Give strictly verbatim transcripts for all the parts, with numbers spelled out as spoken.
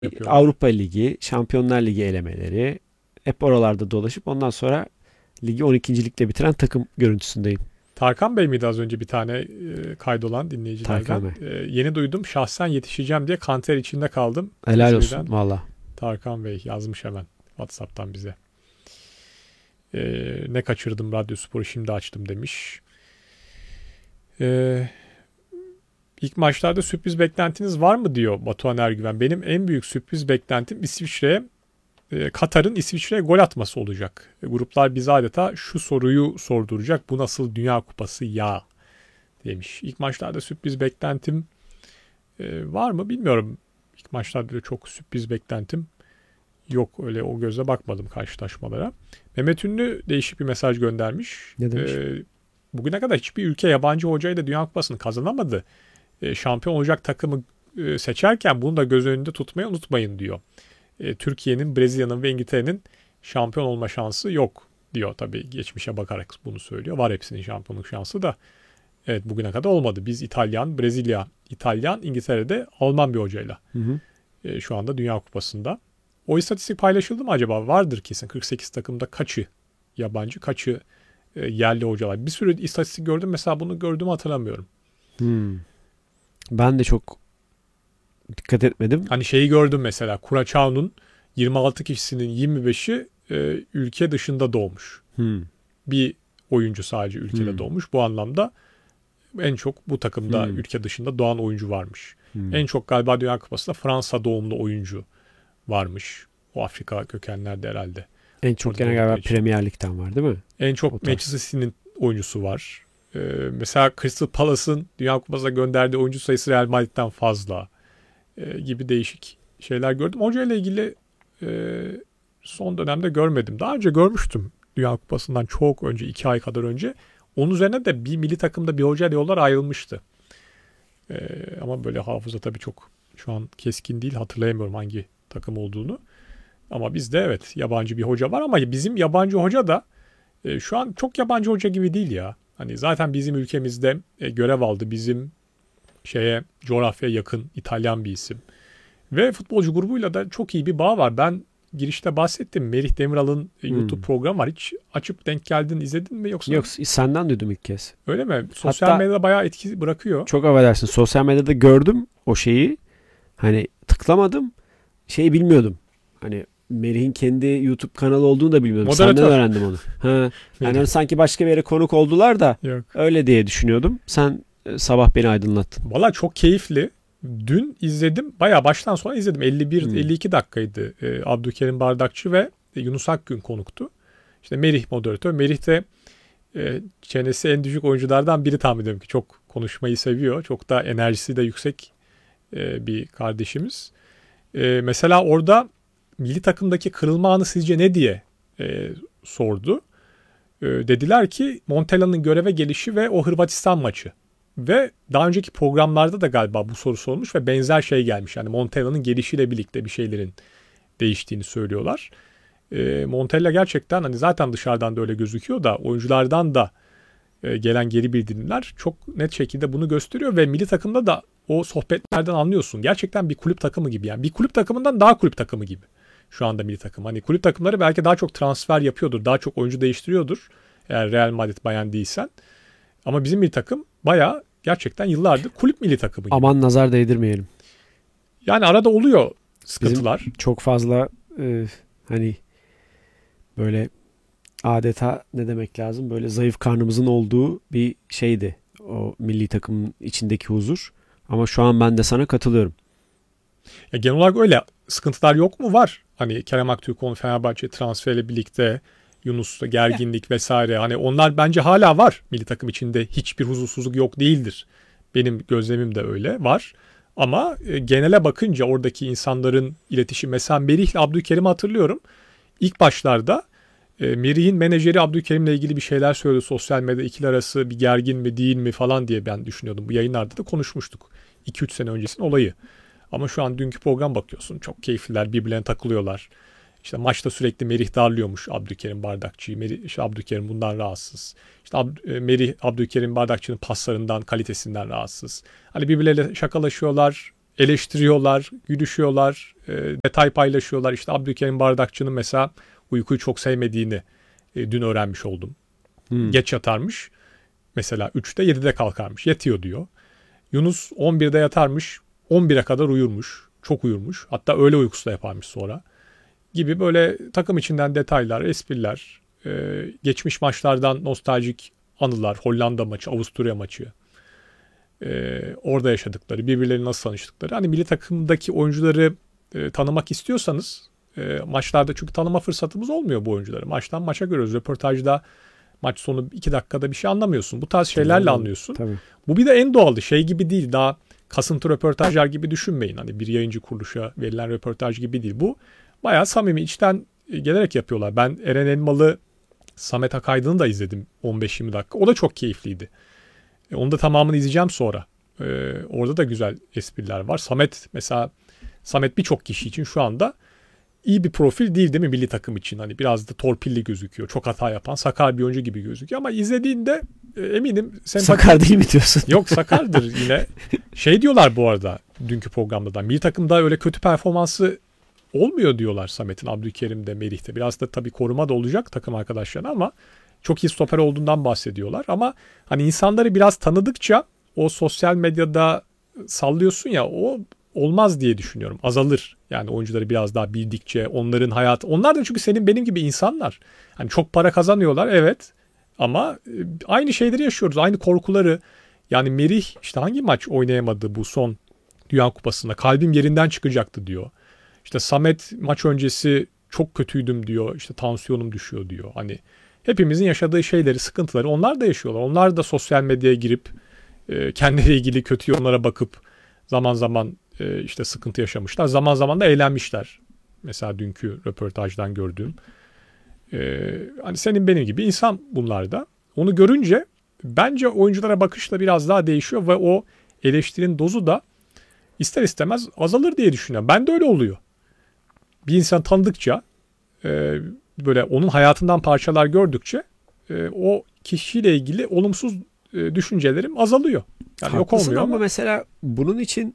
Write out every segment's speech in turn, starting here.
yapıyorlar. Avrupa Ligi, Şampiyonlar Ligi elemeleri hep oralarda dolaşıp ondan sonra ligi on ikincilikle bitiren takım görüntüsündeyim. Tarkan Bey miydi az önce bir tane e, kaydolan dinleyicilerden? Tarkan Bey. E, yeni duydum, şahsen yetişeceğim diye kanter içinde kaldım. Helal olsun İzmir'den valla. Tarkan Bey yazmış hemen WhatsApp'tan bize. E, ne kaçırdım Radyospor'u şimdi açtım demiş. E, ilk maçlarda sürpriz beklentiniz var mı diyor Batuhan Ergüven. Benim en büyük sürpriz beklentim İsviçre'ye e, Katar'ın İsviçre'ye gol atması olacak. E, gruplar bize adeta şu soruyu sorduracak. Bu nasıl Dünya Kupası ya demiş. İlk maçlarda sürpriz beklentim e, var mı bilmiyorum. İlk maçlarda da çok sürpriz beklentim yok. Öyle o gözle bakmadım karşılaşmalara. Mehmet Ünlü değişik bir mesaj göndermiş. Ne demiş? E, bugüne kadar hiçbir ülke yabancı hocayla Dünya Kupası'nı kazanamadı. E, şampiyon olacak takımı e, seçerken bunu da göz önünde tutmayı unutmayın diyor. E, Türkiye'nin, Brezilya'nın ve İngiltere'nin şampiyon olma şansı yok diyor. Tabii geçmişe bakarak bunu söylüyor. Var hepsinin şampiyonluk şansı da. Evet bugüne kadar olmadı. Biz İtalyan, Brezilya, İtalyan, İngiltere'de Alman bir hocayla Hı hı. e, şu anda Dünya Kupası'nda. O istatistik paylaşıldı mı acaba? Vardır kesin. kırk sekiz takımda kaçı yabancı, kaçı e, yerli hocalar. Bir sürü istatistik gördüm. Mesela bunu gördüğümü hatırlamıyorum. Hmm. Ben de çok dikkat etmedim. Hani şeyi gördüm mesela. Curaçao'nun yirmi altı kişisinin yirmi beşi e, ülke dışında doğmuş. Hmm. Bir oyuncu sadece ülkede Hmm. doğmuş. Bu anlamda en çok bu takımda Hmm. ülke dışında doğan oyuncu varmış. Hmm. En çok galiba Dünya Kupası'nda Fransa doğumlu oyuncu varmış. O Afrika kökenlerde herhalde. En çok Orada gene doğdukları galiba için. Premier Lig'den var değil mi? En O çok tarz. Manchester City'nin oyuncusu var. Ee, mesela Crystal Palace'ın Dünya Kupası'na gönderdiği oyuncu sayısı Real Madrid'den fazla. Ee, gibi değişik şeyler gördüm. Hoca ile ilgili e, son dönemde görmedim. Daha önce görmüştüm Dünya Kupası'ndan çok önce, iki ay kadar önce. Onun üzerine de bir milli takımda bir hoca ile yollar ayrılmıştı. Ee, ama böyle hafıza tabii çok şu an keskin değil. Hatırlayamıyorum hangi takım olduğunu. Ama bizde evet yabancı bir hoca var ama bizim yabancı hoca da e, şu an çok yabancı hoca gibi değil ya. Hani zaten bizim ülkemizde e, görev aldı. Bizim şeye coğrafyaya yakın İtalyan bir isim. Ve futbolcu grubuyla da çok iyi bir bağ var. Ben girişte bahsettim. Merih Demiral'ın e, YouTube Hmm. programı var. Hiç açıp denk geldin, izledin mi yoksa? Yok senden duydum ilk kez. Öyle mi? Sosyal Hatta medyada bayağı etki bırakıyor. çok affedersin sosyal medyada gördüm o şeyi. Hani tıklamadım. Şeyi bilmiyordum. Hani Merih'in kendi YouTube kanalı olduğunu da bilmiyordum. Senden Moderatör. öğrendim onu. Ha. Yani Merih. hani sanki başka bir yere konuk oldular da Yok. öyle diye düşünüyordum. Sen e, sabah beni aydınlattın. Valla çok keyifli. Dün izledim. Bayağı baştan sona izledim. elli bir Hmm. elli iki dakikaydı. Ee, Abdülkerim Bardakçı ve Yunus Akgün konuktu. İşte Merih moderatör. Merih de e, çenesi en düşük oyunculardan biri tahmin ediyorum ki. Çok konuşmayı seviyor. Çok da enerjisi de yüksek e, bir kardeşimiz. E, mesela orada milli takımdaki kırılma anı sizce ne diye e, sordu. E, dediler ki Montella'nın göreve gelişi ve o Hırvatistan maçı. Ve daha önceki programlarda da galiba bu soru sorulmuş ve benzer şey gelmiş. Yani Montella'nın gelişiyle birlikte bir şeylerin değiştiğini söylüyorlar. E, Montella gerçekten hani zaten dışarıdan da öyle gözüküyor da oyunculardan da e, gelen geri bildirimler çok net şekilde bunu gösteriyor ve milli takımda da o sohbetlerden anlıyorsun. Gerçekten bir kulüp takımı gibi yani. Bir kulüp takımından daha kulüp takımı gibi. Şu anda milli takım. Hani kulüp takımları belki daha çok transfer yapıyordur. Daha çok oyuncu değiştiriyordur. Eğer Real Madrid Bayern değilsen. Ama bizim milli takım bayağı gerçekten yıllardır kulüp milli takımı gibi. Aman nazar değdirmeyelim. Yani arada oluyor Bizim sıkıntılar. çok fazla e, hani böyle adeta ne demek lazım? Böyle zayıf karnımızın olduğu bir şeydi. O milli takımın içindeki huzur. Ama şu an ben de sana katılıyorum. Ya genel olarak öyle sıkıntılar yok mu? Var. Hani Kerem Aktürkoğlu Fenerbahçe transferiyle birlikte Yunus'ta gerginlik vesaire. Hani onlar bence hala var milli takım içinde. Hiçbir huzursuzluk yok değildir. Benim gözlemim de öyle var. Ama e, genele bakınca oradaki insanların iletişimi. Mesela Merih'le Abdülkerim'i hatırlıyorum. İlk başlarda e, Merih'in menajeri Abdülkerim'le ilgili bir şeyler söyledi. Sosyal medya ikili arası bir gergin mi değil mi falan diye ben düşünüyordum. Bu yayınlarda da konuşmuştuk. iki üç sene öncesinin olayı. Ama şu an dünkü program bakıyorsun. Çok keyifliler. Birbirlerine takılıyorlar. İşte maçta sürekli Merih darlıyormuş Abdülkerim Bardakçı'yı. Merih, işte Abdülkerim bundan rahatsız. İşte Ab- Merih Abdülkerim Bardakçı'nın paslarından, kalitesinden rahatsız. Hani birbirleriyle şakalaşıyorlar. eleştiriyorlar, gülüşüyorlar, e, detay paylaşıyorlar. İşte Abdülkerim Bardakçı'nın mesela uykuyu çok sevmediğini e, dün öğrenmiş oldum. Hmm. Geç yatarmış. Mesela üçte yedide kalkarmış. Yetiyor diyor. Yunus on birde yatarmış. on bire kadar uyurmuş. Çok uyurmuş. Hatta öğle uykusu da yaparmış sonra. Gibi böyle takım içinden detaylar, espriler, e, geçmiş maçlardan nostaljik anılar, Hollanda maçı, Avusturya maçı, e, orada yaşadıkları, birbirlerine nasıl tanıştıkları. Hani milli takımdaki oyuncuları e, tanımak istiyorsanız e, maçlarda çünkü tanıma fırsatımız olmuyor bu oyuncuları. Maçtan maça görüyoruz. Röportajda maç sonu iki dakikada bir şey anlamıyorsun. Bu tarz şeylerle Tabii, anlıyorsun. tabii. Bu bir de en doğalı şey gibi değil. Daha kasıntı röportajlar gibi düşünmeyin. Hani bir yayıncı kuruluşa verilen röportaj gibi değil. Bu bayağı samimi, içten gelerek yapıyorlar. Ben Eren Elmalı, Samet Akaydın'ı da izledim on beş yirmi dakika. O da çok keyifliydi. E, onu da tamamını izleyeceğim sonra. E, orada da güzel espriler var. Samet mesela, Samet birçok kişi için şu anda iyi bir profil değil değil mi milli takım için? Hani biraz da torpilli gözüküyor. Çok hata yapan, sakar bir oyuncu gibi gözüküyor. Ama izlediğinde e, eminim sempatik... Sakar değil mi diyorsun? Yok, sakardır yine. Şey diyorlar bu arada dünkü programda da. Milli takımda öyle kötü performansı olmuyor diyorlar Samet'in, Abdülkerim'de, Merih'te. Biraz da tabii koruma da olacak takım arkadaşlarına ama çok iyi stoper olduğundan bahsediyorlar. Ama hani insanları biraz tanıdıkça o sosyal medyada sallıyorsun ya, o olmaz diye düşünüyorum. Azalır. Yani oyuncuları biraz daha bildikçe, onların hayatı. Onlar da çünkü senin benim gibi insanlar. Hani çok para kazanıyorlar evet. Ama aynı şeyleri yaşıyoruz. Aynı korkuları. Yani Merih işte hangi maç oynayamadı bu son Dünya Kupası'nda? Kalbim yerinden çıkacaktı diyor. İşte Samet maç öncesi çok kötüydüm diyor. İşte tansiyonum düşüyor diyor. Hani hepimizin yaşadığı şeyleri, sıkıntıları onlar da yaşıyorlar. Onlar da sosyal medyaya girip e, kendileriyle ilgili kötü yorumlara bakıp zaman zaman e, işte sıkıntı yaşamışlar. Zaman zaman da eğlenmişler. Mesela dünkü röportajdan gördüğüm. E, hani senin benim gibi insan bunlar da. Onu görünce bence oyunculara bakış da biraz daha değişiyor ve o eleştirinin dozu da ister istemez azalır diye düşünüyorum. Ben de öyle oluyor. Bir insan tanıdıkça e, böyle onun hayatından parçalar gördükçe e, o kişiyle ilgili olumsuz e, düşüncelerim azalıyor. Yani yok Haklısın olmuyor ama, ama mesela bunun için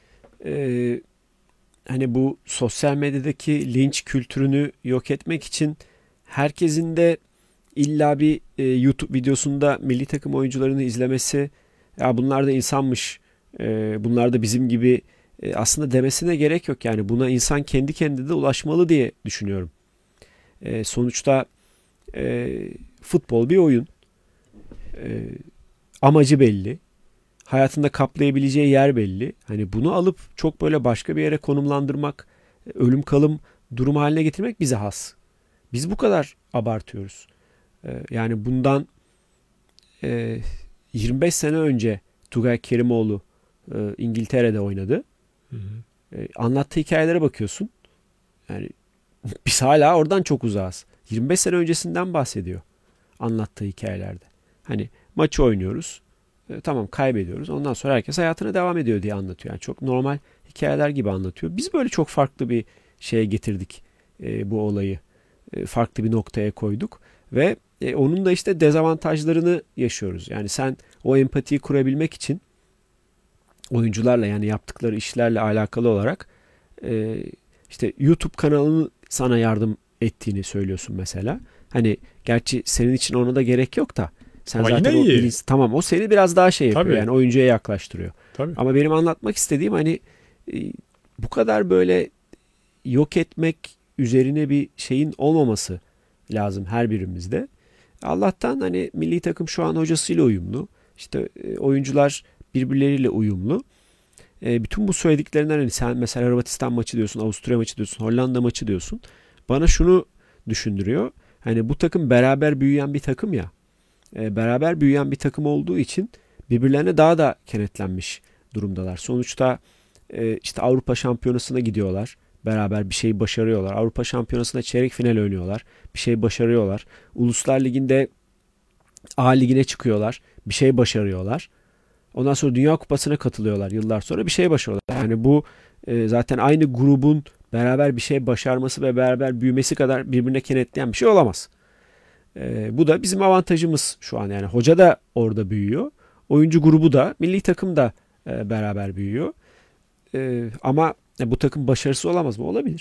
e, hani bu sosyal medyadaki linç kültürünü yok etmek için herkesin de illa bir e, YouTube videosunda milli takım oyuncularını izlemesi, ya bunlar da insanmış, e, bunlar da bizim gibi e, aslında demesine gerek yok. Yani buna insan kendi kendine de ulaşmalı diye düşünüyorum. E, sonuçta e, futbol bir oyun. E, amacı belli. Hayatında kaplayabileceği yer belli. Hani bunu alıp çok böyle başka bir yere konumlandırmak, ölüm kalım durum haline getirmek bize has. Biz bu kadar abartıyoruz. E, yani bundan e, yirmi beş sene önce Tugay Kerimoğlu e, İngiltere'de oynadı. hı hı. E, anlattığı hikayelere bakıyorsun. Yani biz hala oradan çok uzağız. yirmi beş sene öncesinden bahsediyor anlattığı hikayelerde. Hani maçı oynuyoruz. E, tamam kaybediyoruz. Ondan sonra herkes hayatına devam ediyor diye anlatıyor. Yani çok normal hikayeler gibi anlatıyor. Biz böyle çok farklı bir şeye getirdik e, bu olayı. E, farklı bir noktaya koyduk. Ve e, onun da işte dezavantajlarını yaşıyoruz. Yani sen o empatiyi kurabilmek için oyuncularla, yani yaptıkları işlerle alakalı olarak e, işte YouTube kanalını sana yardım ettiğini söylüyorsun mesela. Hani gerçi senin için ona da gerek yok da sen Ama zaten yine o iyi. bilinç, tamam, o seni biraz daha şey yapıyor. Tabii. Yani oyuncuya yaklaştırıyor. Tabii. Ama benim anlatmak istediğim hani e, bu kadar böyle yok etmek üzerine bir şeyin olmaması lazım her birimizde. Allah'tan hani milli takım şu an hocasıyla uyumlu. İşte e, oyuncular birbirleriyle uyumlu. E, bütün bu söylediklerinden hani sen mesela Hırvatistan maçı diyorsun, Avusturya maçı diyorsun, Hollanda maçı diyorsun. Bana şunu düşündürüyor. Hani bu takım beraber büyüyen bir takım ya. E, beraber büyüyen bir takım olduğu için birbirlerine daha da kenetlenmiş durumdalar. Sonuçta e, işte Avrupa Şampiyonası'na gidiyorlar. Beraber bir şey başarıyorlar. Avrupa Şampiyonası'nda çeyrek final oynuyorlar. Bir şey başarıyorlar. Uluslar Ligi'nde A Ligi'ne çıkıyorlar. Bir şey başarıyorlar. Ondan sonra Dünya Kupası'na katılıyorlar yıllar sonra. Bir şey başarıyorlar. Yani bu e, zaten aynı grubun beraber bir şey başarması ve beraber büyümesi kadar birbirine kenetleyen bir şey olamaz. E, bu da bizim avantajımız şu an. Yani hoca da orada büyüyor. Oyuncu grubu da, milli takım da e, beraber büyüyor. E, ama bu takım başarısız olamaz mı? Olabilir.